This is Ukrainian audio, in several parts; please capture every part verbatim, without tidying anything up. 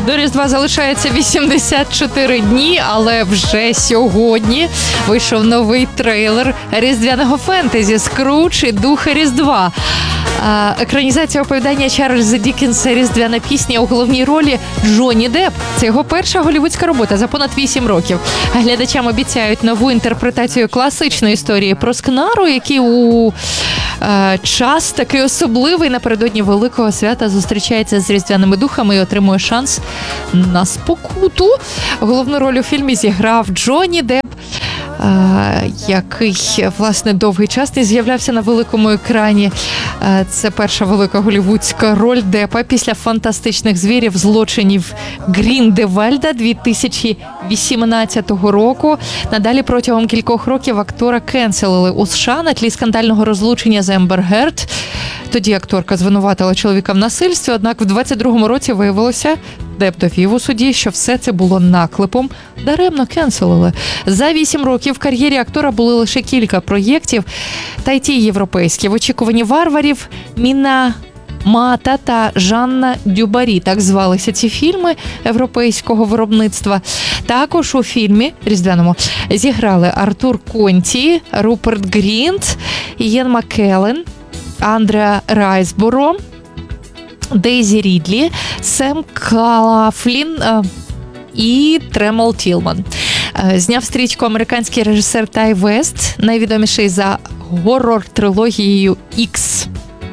До Різдва залишається вісімдесят чотири дні, але вже сьогодні вийшов новий трейлер різдвяного фентезі «Скрудж і духи Різдва». Екранізація оповідання Чарльза Діккенса «Різдвяна пісня» у головній ролі Джонні Депп. Це його перша голлівудська робота за понад вісім років. Глядачам обіцяють нову інтерпретацію класичної історії про Скнару, який у е, час такий особливий напередодні Великого свята зустрічається з різдвяними духами і отримує шанс на спокуту. Головну роль у фільмі зіграв Джонні Депп, який, власне, довгий час не з'являвся на великому екрані. Це перша велика голлівудська роль Деппа після «Фантастичних звірів. Злочинів Гріндевальда» дві тисячі вісімнадцятого року. Надалі протягом кількох років актора кенселили у США на тлі скандального розлучення з Ембер Герд. Тоді акторка звинуватила чоловіка в насильстві, однак в двадцять другому році виявилося, Депп довів у суді, що все це було наклепом, даремно кенселили. За вісім років в кар'єрі актора були лише кілька проєктів, та й ті європейські. В очікуванні варварів, Міна Мата та Жанна Дюбарі. Так звалися ці фільми європейського виробництва. Також у фільмі різдвяному зіграли Артур Конті, Руперт Грінт, Ієн Маккеллен, Андреа Райсборо, Дейзі Рідлі, Сем Калафлін і Тремол Тілман. Зняв стрічку американський режисер Тай Вест, найвідоміший за горор-трилогією «Ікс».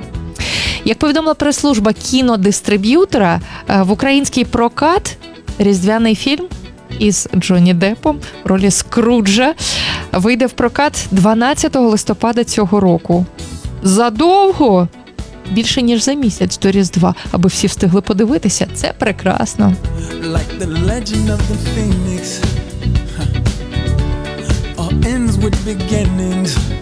Як повідомила прес-служба кінодистриб'ютора, в український прокат різдвяний фільм із Джонні Деппом в ролі Скруджа вийде в прокат дванадцятого листопада цього року. Задовго! Більше, ніж за місяць до Різдва, аби всі встигли подивитися. Це прекрасно. Like the legend of the Phoenix, all ends with beginnings.